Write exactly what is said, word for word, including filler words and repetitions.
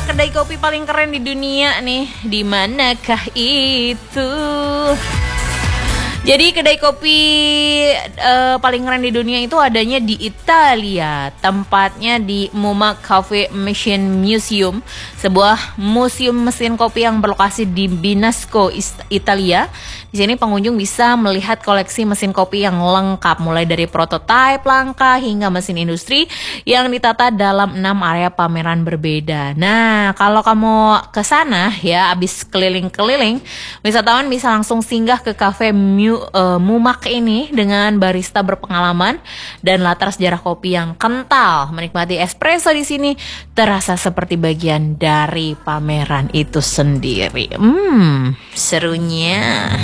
kedai kopi paling keren di dunia nih. Di manakah itu? Jadi kedai kopi uh, paling keren di dunia itu adanya di Italia. Tempatnya di MoMA Cafe Machine Museum, sebuah museum mesin kopi yang berlokasi di Binasco, Italia. Di sini pengunjung bisa melihat koleksi mesin kopi yang lengkap, mulai dari prototipe langka hingga mesin industri yang ditata dalam enam area pameran berbeda. Nah, kalau kamu ke sana ya, abis keliling-keliling, wisatawan bisa langsung singgah ke Cafe Mu, uh, Mumak ini dengan barista berpengalaman dan latar sejarah kopi yang kental. Menikmati espresso di sini terasa seperti bagian dari pameran itu sendiri. Hmm, serunya.